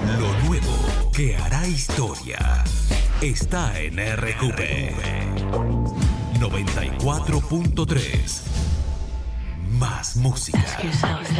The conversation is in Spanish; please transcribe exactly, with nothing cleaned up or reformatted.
Lo nuevo que hará historia está en R Q V noventa y cuatro punto tres. Más música.